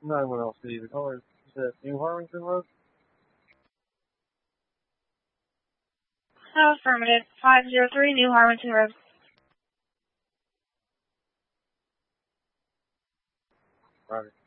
91 LC. The caller is New Harlington Road. Affirmative. 503 New Harlington Road. Roger.